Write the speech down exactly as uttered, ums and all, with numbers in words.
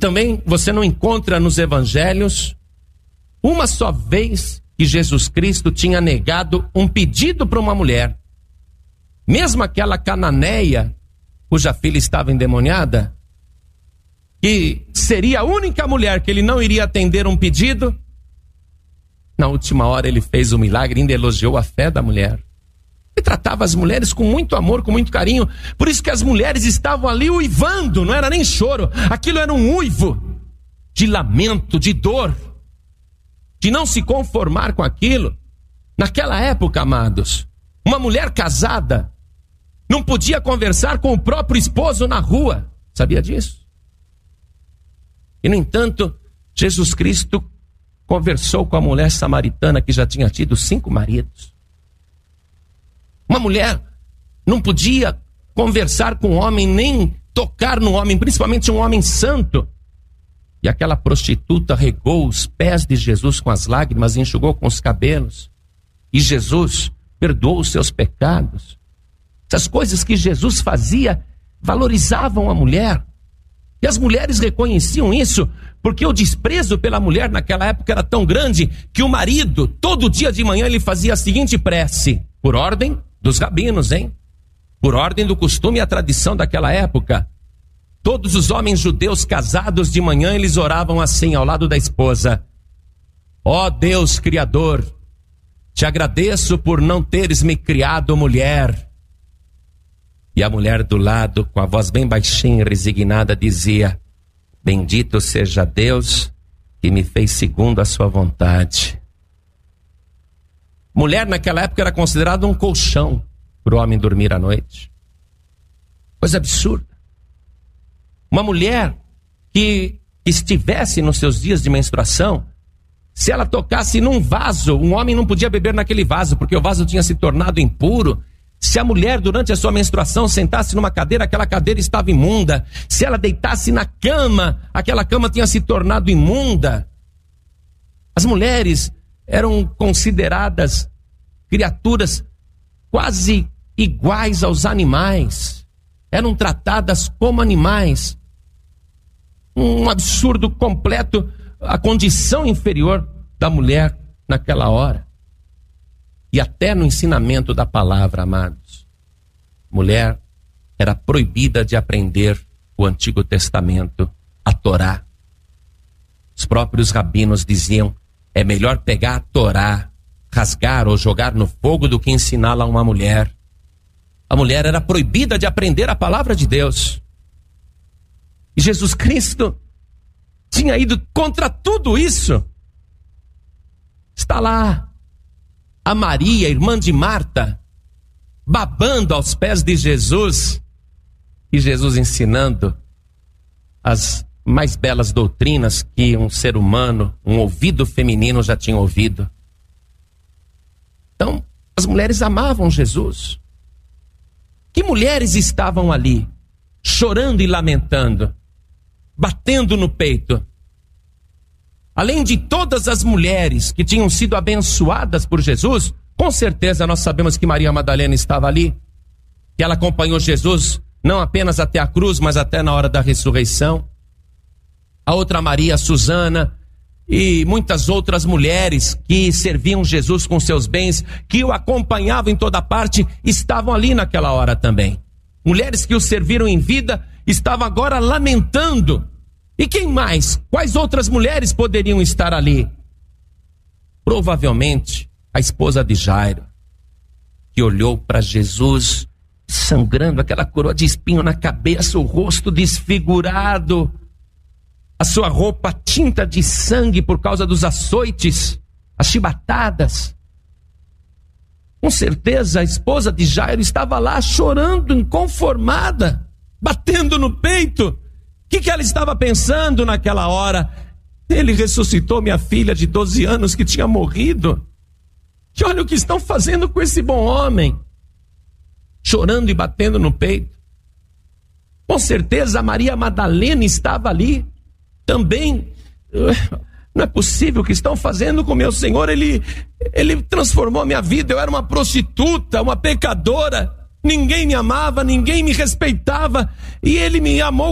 também você não encontra nos evangelhos uma só vez que Jesus Cristo tinha negado um pedido para uma mulher. Mesmo aquela cananeia, cuja filha estava endemoniada, que seria a única mulher que ele não iria atender um pedido, na última hora ele fez o milagre e ainda elogiou a fé da mulher. Ele tratava as mulheres com muito amor, com muito carinho. Por isso que as mulheres estavam ali uivando, não era nem choro. Aquilo era um uivo de lamento, de dor, de não se conformar com aquilo. Naquela época, amados, uma mulher casada não podia conversar com o próprio esposo na rua. Sabia disso? E, no entanto, Jesus Cristo conversou com a mulher samaritana que já tinha tido cinco maridos. Uma mulher não podia conversar com um homem, nem tocar no homem, principalmente um homem santo. E aquela prostituta regou os pés de Jesus com as lágrimas, enxugou com os cabelos. E Jesus perdoou os seus pecados. Essas coisas que Jesus fazia valorizavam a mulher. E as mulheres reconheciam isso, porque o desprezo pela mulher naquela época era tão grande que o marido, todo dia de manhã, ele fazia a seguinte prece, por ordem dos rabinos, hein? Por ordem do costume e a tradição daquela época. Todos os homens judeus casados de manhã, eles oravam assim, ao lado da esposa: ó Deus Criador, te agradeço por não teres me criado mulher. E a mulher do lado, com a voz bem baixinha e resignada, dizia: bendito seja Deus que me fez segundo a sua vontade. Mulher naquela época era considerada um colchão para o homem dormir à noite. Coisa absurda. Uma mulher que estivesse nos seus dias de menstruação, se ela tocasse num vaso, um homem não podia beber naquele vaso, porque o vaso tinha se tornado impuro. Se a mulher, durante a sua menstruação, sentasse numa cadeira, aquela cadeira estava imunda. Se ela deitasse na cama, aquela cama tinha se tornado imunda. As mulheres eram consideradas criaturas quase iguais aos animais. Eram tratadas como animais. Um absurdo completo, a condição inferior da mulher naquela hora. E até no ensinamento da palavra, amados, mulher era proibida de aprender o Antigo Testamento, a Torá. Os próprios rabinos diziam: é melhor pegar a Torá, rasgar ou jogar no fogo do que ensiná-la a uma mulher. A mulher era proibida de aprender a palavra de Deus. E Jesus Cristo tinha ido contra tudo isso. Está lá a Maria, irmã de Marta, babando aos pés de Jesus, e Jesus ensinando as mais belas doutrinas que um ser humano, um ouvido feminino já tinha ouvido. Então, as mulheres amavam Jesus. Que mulheres estavam ali, chorando e lamentando, batendo no peito? Além de todas as mulheres que tinham sido abençoadas por Jesus, com certeza nós sabemos que Maria Madalena estava ali, que ela acompanhou Jesus não apenas até a cruz, mas até na hora da ressurreição. A outra Maria, Susana, e muitas outras mulheres que serviam Jesus com seus bens, que o acompanhavam em toda parte, estavam ali naquela hora também. Mulheres que o serviram em vida estavam agora lamentando. E quem mais? Quais outras mulheres poderiam estar ali? Provavelmente a esposa de Jairo, que olhou para Jesus sangrando, aquela coroa de espinho na cabeça, o rosto desfigurado, a sua roupa tinta de sangue por causa dos açoites, as chibatadas. Com certeza a esposa de Jairo estava lá chorando, inconformada, batendo no peito. O que, que ela estava pensando naquela hora? Ele ressuscitou minha filha de doze anos que tinha morrido. E olha o que estão fazendo com esse bom homem. Chorando e batendo no peito. Com certeza a Maria Madalena estava ali também. Não é possível o que estão fazendo com meu Senhor. Ele, ele transformou a minha vida. Eu era uma prostituta, uma pecadora. Ninguém me amava, ninguém me respeitava. E ele me amou